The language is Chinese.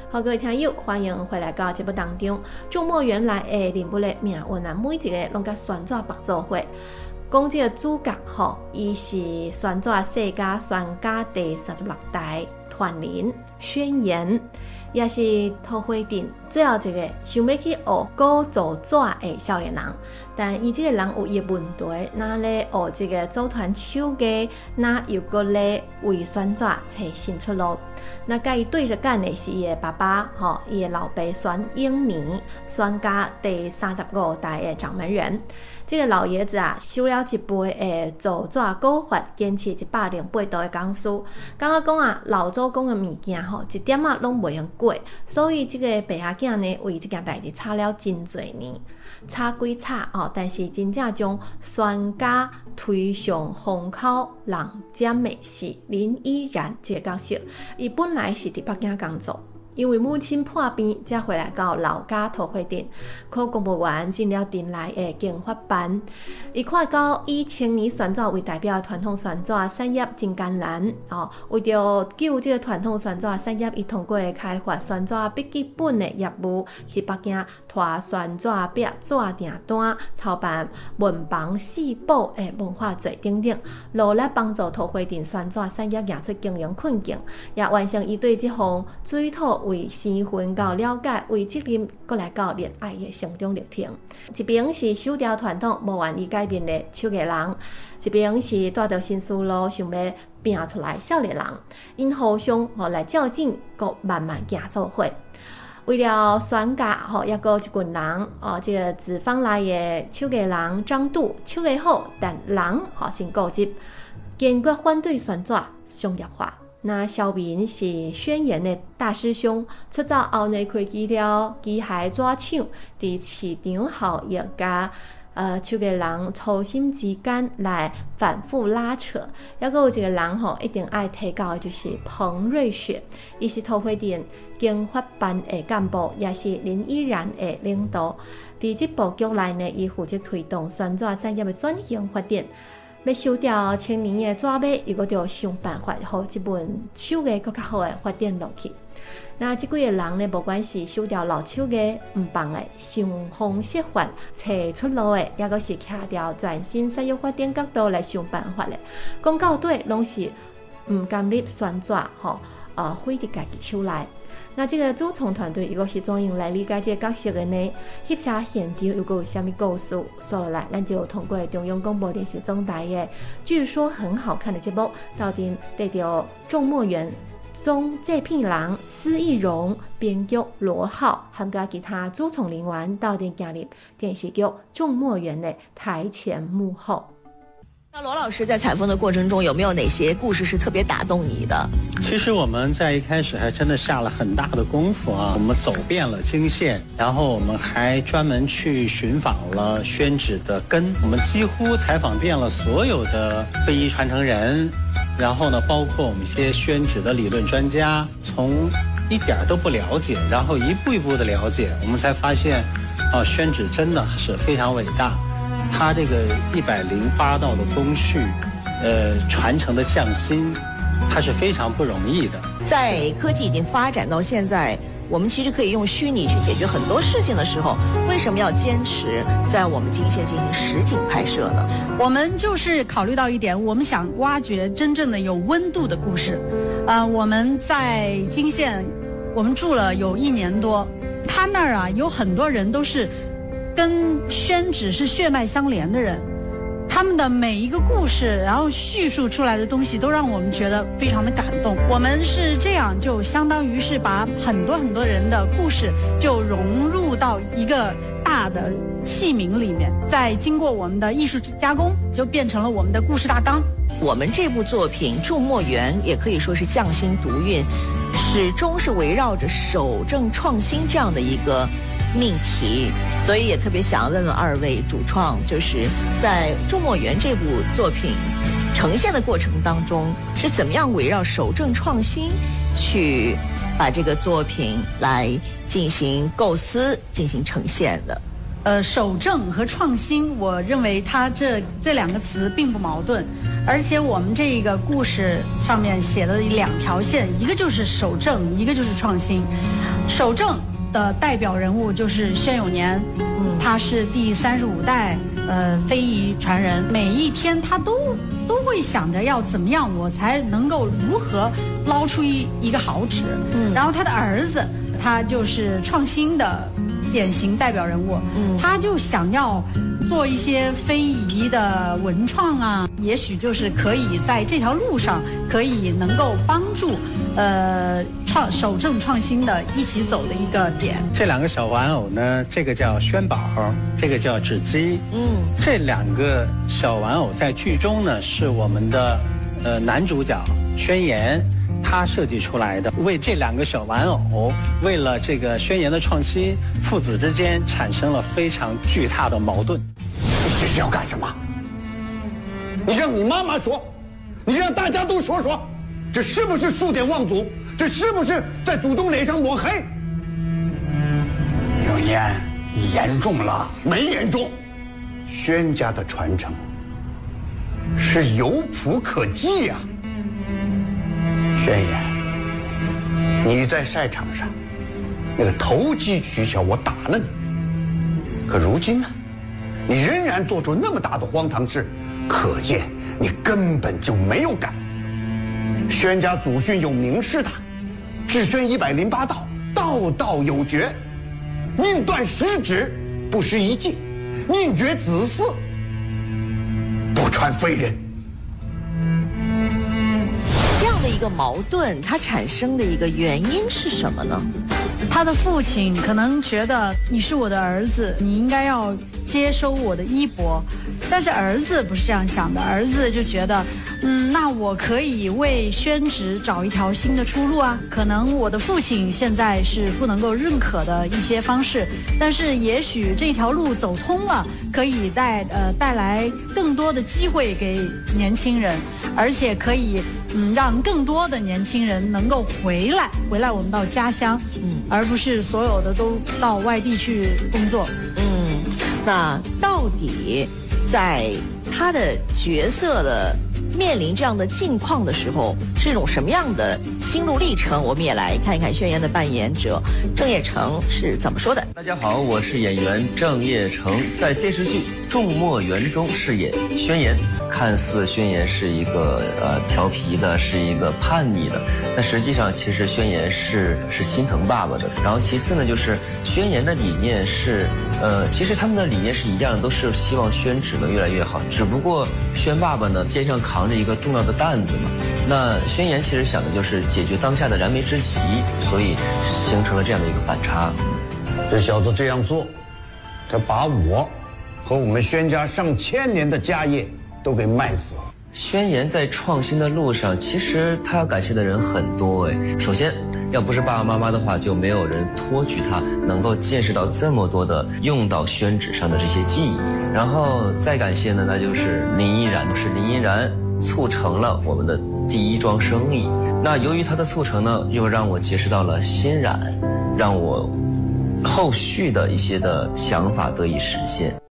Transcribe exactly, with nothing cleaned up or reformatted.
好，各位听友，欢迎回来到节目当中。众墨园内的人物的命运啊，每一个拢甲旋转白做伙。讲这个主角吼，伊是旋转世家宣家第三十六代传人宣言，也是陶慧珍最后一个想要去学古造纸的少年人。但伊这个人有伊的问题，那咧学这个组团手艺，那又搁咧为旋转找新出路。那甲伊对着干的是伊的爸爸，吼，伊的老爸宣英明，宣家第三十五代的掌门人。这个老爷子啊，修了一辈的造纸古法，坚持一百零八道的工序。感觉讲啊，老祖公的物件吼，一点啊拢袂用过，所以这个爸仔囝呢，为这件代志吵了真侪年。吵归吵哦，但是真正将宣家推上风口浪尖的是林依然这个角色。伊本来是伫北京工作。因为母亲破病，才回来到老家陶慧珍考公务员，进了镇内的经法班。伊看到以青年旋转为代表的传统旋转产业真艰难哦，为着救这个传统旋转产业，伊通过开发旋转笔记本的业务，去北京拖旋转笔、纸订单，操办文房四宝的文化节等等，努力帮助陶慧珍旋转产业走出经营困境，也完成伊对这项水土为生分到了解，为责任过来到恋爱的成长历程。一边是守条传统无愿意改变的手艺人，一边是带着新思路想要拼出来少年人，因互相吼来较劲，搁慢慢行做伙。为了宣家吼，也搁一群人哦，这个资方内的手艺人张杜手艺好，但人吼真固执，坚决反对旋转商业化。那小明是宣言的大师兄，出走后呢开机了机械纸厂，伫市场效益甲呃手艺人初心之间来反复拉扯。还佫有一个人吼，一定爱提到的就是彭瑞雪，伊是陶慧珍经法班的干部，也是林依然的领导。伫这部剧内呢，伊负责推动旋转产业的转型发展。要收掉青年的纸马，又搁着想办法，让这本手艺更较好的发展落去。那这几个人呢，不管是收掉老手艺唔棒的，想方设法找出路的，也搁是徛掉全新产业发展角度来想办法的。讲到底，拢是唔甘入旋转吼，呃，毁伫家己手内。那这个主创团队又是怎样来理解这个角色的呢？翕摄现场又有什么故事？说落来，咱就通过中央广播电视总台的据说很好看的节目，到底得到众墨园总制片人施逸荣、编剧罗浩，含加其他主创人员，到底加入电视剧众墨园的台前幕后。 那罗老师在采风的过程中，有没有哪些故事是特别打动你的？ 其实我们在一开始还真的下了很大的功夫啊，我们走遍了泾县，然后我们还专门去寻访了宣纸的根，我们几乎采访遍了所有的非遗传承人，然后呢，包括我们一些宣纸的理论专家，从一点都不了解，然后一步一步的了解，我们才发现，啊，宣纸真的是非常伟大。它这个一百零八道的工序，呃，传承的匠心，它是非常不容易的。 在科技已经发展到现在，我们其实可以用虚拟去解决很多事情的时候，为什么要坚持在我们泾县进行实景拍摄呢？ 我们就是考虑到一点，我们想挖掘真正的有温度的故事。呃，我们在泾县，我们住了有一年多，他那儿啊有很多人都是跟宣纸是血脉相连的人，他们的每一个故事，然后叙述出来的东西都让我们觉得非常的感动。我们是这样，就相当于是把很多很多人的故事就融入到一个大的器皿里面，再经过我们的艺术加工，就变成了我们的故事大纲。 我们这部作品《众墨园》也可以说是匠心独运，始终是围绕着守正创新这样的一个命题，所以也特别想要问问二位主创，就是在《众墨园》这部作品呈现的过程当中，是怎么样围绕守正创新去把这个作品来进行构思、进行呈现的？ 呃，守正和创新，我认为它这这两个词并不矛盾，而且我们这个故事上面写了两条线，一个就是守正，一个就是创新。守正的代表人物就是宣永年，嗯，他是第三十五代呃非遗传人，每一天他都都会想着要怎么样我才能够如何捞出一一个好纸，嗯，然后他的儿子他就是创新的典型代表人物，嗯，他就想要做一些非遗的文创啊，也许就是可以在这条路上可以能够帮助呃创守正创新的一起走的一个点。 这两个小玩偶呢，这个叫宣宝，这个叫纸鸡，嗯，这两个小玩偶在剧中呢是我们的呃男主角宣言他设计出来的，为这两个小玩偶，为了这个宣言的创新，父子之间产生了非常巨大的矛盾。 你这是要干什么？你让你妈妈说，你让大家都说说，这是不是数典忘祖？这是不是在祖宗脸上抹黑？ 永年，你严重了。 没严重，宣家的传承是有谱可记呀、啊。宣言，你在赛场上那个投机取巧，我打了你。可如今呢，你仍然做出那么大的荒唐事，可见你根本就没有改。宣家祖训有明示的，至宣一百零八道，道道有诀，宁断十指，不失一计；宁绝子嗣，不传非人。 一个矛盾，它产生的一个原因是什么呢？ 他的父亲可能觉得你是我的儿子，你应该要接收我的衣钵，但是儿子不是这样想的，儿子就觉得，嗯，那我可以为宣旨找一条新的出路啊。可能我的父亲现在是不能够认可的一些方式，但是也许这条路走通了，可以带呃带来更多的机会给年轻人，而且可以嗯让更多的年轻人能够回来，回来我们到家乡，嗯，而不是所有的都到外地去工作。 嗯，那到底在他的角色的面临这样的境况的时候，是一种什么样的心路历程？我们也来看一看宣言的扮演者郑业成是怎么说的。 大家好，我是演员郑业成，在电视剧《众墨园》中饰演宣言。看似宣言是一个呃调皮的，是一个叛逆的，但实际上其实宣言是是心疼爸爸的。然后其次呢，就是宣言的理念是呃，其实他们的理念是一样的，都是希望宣旨能越来越好。只不过宣爸爸呢肩上扛着一个重要的担子嘛，那宣言其实想的就是解决当下的燃眉之急，所以形成了这样的一个反差。 这小子这样做，他把我和我们宣家上千年的家业都给卖死了。 宣言在创新的路上，其实他要感谢的人很多哎。首先，要不是爸爸妈妈的话，就没有人托举他能够见识到这么多的用到宣纸上的这些技艺。然后再感谢呢，那就是林依然，是林依然促成了我们的第一桩生意。那由于他的促成呢，又让我结识到了欣然，让我后续的一些的想法得以实现。